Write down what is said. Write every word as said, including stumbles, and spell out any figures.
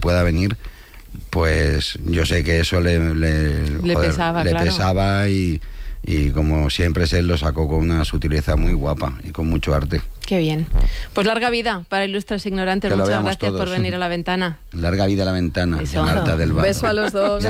pueda venir, pues yo sé que eso le, le, le joder, pesaba, le claro. pesaba y, y como siempre él lo sacó con una sutileza muy guapa y con mucho arte. Qué bien. Pues larga vida para Ilustres Ignorantes. Que lo Muchas veamos gracias todos. por venir a La Ventana. Larga vida a La Ventana, Eso. Marta del Val. Beso a los dos.